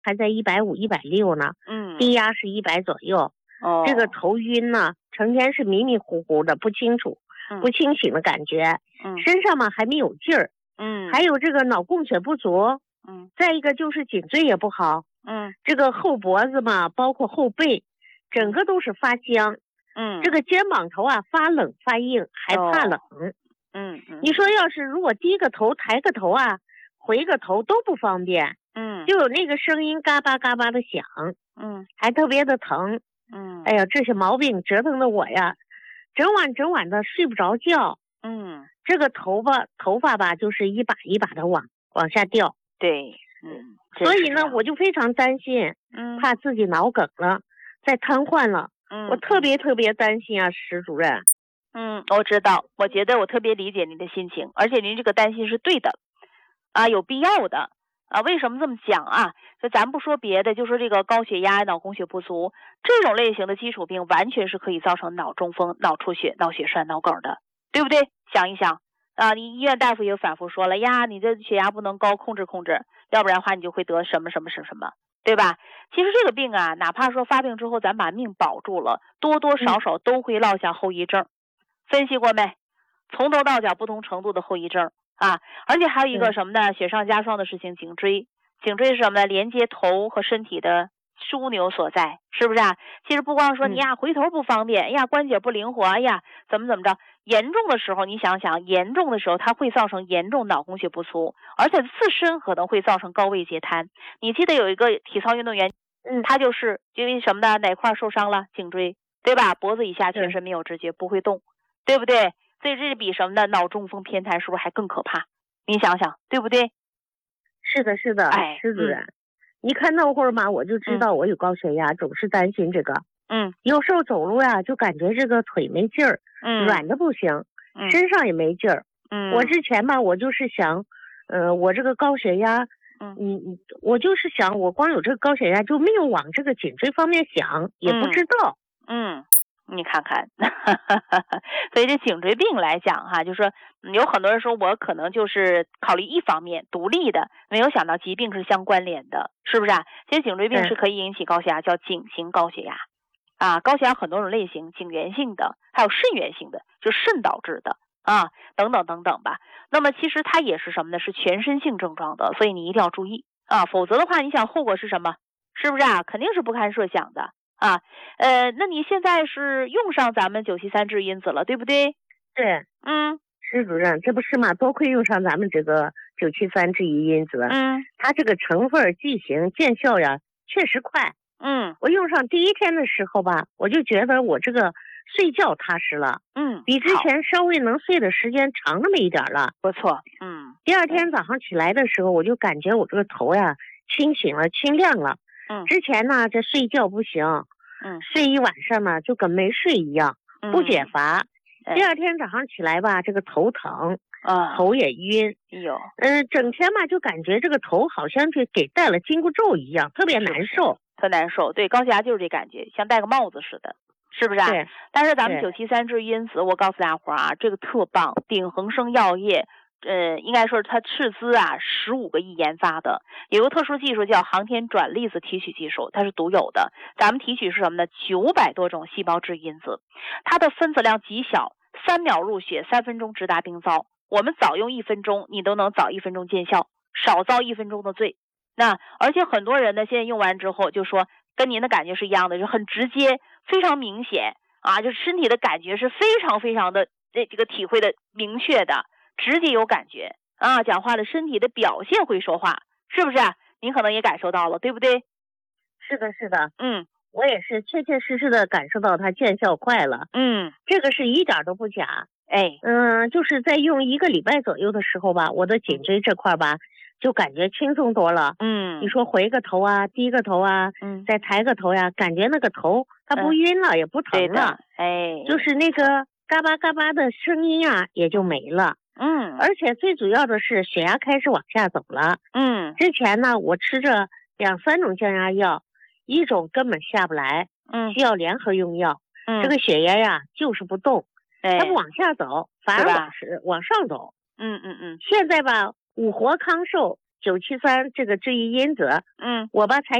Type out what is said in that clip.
还在150、160呢，低压是100左右。这个头晕呢，成天是迷迷糊糊的，不清楚，不清醒的感觉。身上嘛还没有劲儿。还有这个脑供血不足。再一个就是颈椎也不好。这个后脖子嘛，包括后背，整个都是发僵。这个肩膀头啊发冷发硬，还怕冷。你说要是如果低个头抬个头啊，回个头都不方便。就有那个声音嘎巴嘎巴的响。还特别的疼。哎呀，这些毛病折腾的我呀，整晚的睡不着觉。这个头发吧，就是一把一把的往下掉。 对。 所以呢，我就非常担心，怕自己脑梗了，再瘫痪了。我特别担心啊，石主任。 我知道，我觉得我特别理解您的心情，而且您这个担心是对的，有必要的。为什么这么讲啊？就咱不说别的，就说这个高血压、脑供血不足这种类型的基础病，完全是可以造成脑中风、脑出血、脑血栓、脑梗的，对不对？想一想你医院大夫也反复说了呀，你的血压不能高，控制，要不然的话你就会得什么，对吧？其实这个病啊，哪怕说发病之后咱把命保住了，多多少少都会落下后遗症。分析过没？从头到脚不同程度的后遗症。而且还有一个什么呢？雪上加霜的事情，颈椎是什么呢？连接头和身体的枢纽所在，是不是啊？其实不光说你回头不方便，关节不灵活，怎么着，严重的时候你想想，严重的时候它会造成严重脑供血不足，而且自身可能会造成高位截瘫。你记得有一个体操运动员，他就是因为什么呢？哪块受伤了？颈椎，对吧？脖子以下全身没有知觉，不会动，对不对？所以这比什么呢？脑中风偏瘫是不是还更可怕？你想想，对不对？ 是的，石主任。你看那会儿嘛，我就知道我有高血压，总是担心这个。有时候走路呀，就感觉这个腿没劲儿，软的不行，身上也没劲儿。我之前吧，我就是想，我这个高血压，我就是想，我光有这个高血压，就没有往这个颈椎方面想，也不知道。 你看看所以这颈椎病来讲就是说有很多人说我可能就是考虑一方面独立的，没有想到疾病是相关联的，是不是其实颈椎病是可以引起高血压，叫颈型高血压高血压很多种类型，颈源性的还有肾源性的，就肾导致的等等吧。那么其实它也是什么呢？是全身性症状的，所以你一定要注意否则的话你想后果是什么？是不是肯定是不堪设想的那你现在是用上咱们973质因子了，对不对？ 对。石主任，这不是嘛？多亏用上咱们这个973质因子。它这个成分剂型见效呀，确实快。我用上第一天的时候吧，我就觉得我这个睡觉踏实了。比之前稍微能睡的时间长那么一点了。 不错。 第二天早上起来的时候，我就感觉我这个头呀清醒了，清亮了。之前呢，这睡觉不行。睡一晚上呢，就跟没睡一样，不解乏。第二天早上起来吧，这个头疼，头也晕。整天嘛，就感觉这个头好像就给戴了紧箍咒一样，特别难受。 特难受。对，高血压就是这感觉，像戴个帽子似的，是不是对。 但是咱们973质因子，我告诉大伙这个特棒，鼎恒生药业。应该说它斥资15个亿研发的，有个特殊技术叫航天转粒子提取技术，它是独有的。咱们提取是什么呢？900多种细胞质因子，它的分子量极小，3秒入血，3分钟直达病灶。我们早用1分钟，你都能早1分钟见效，少遭1分钟的罪。而且很多人呢，现在用完之后就说跟您的感觉是一样的，就很直接，非常明显就是身体的感觉是非常的这个体会的明确的。直接有感觉讲话的身体的表现会说话，是不是您可能也感受到了，对不对？ 是的。我也是切切实实的感受到它见效快了。这个是一点都不假。就是在用1个礼拜左右的时候吧，我的颈椎这块吧就感觉轻松多了。你说回个头低个头再抬个头呀，感觉那个头它不晕了，也不疼了。就是那个嘎巴嘎巴的声音也就没了。而且最主要的是血压开始往下走了。之前呢，我吃着2、3种降压药，一种根本下不来，需要联合用药。这个血压呀就是不动，它不往下走，反而往上走。现在吧，五活康寿， 973这个制议因子， 嗯， 我吧才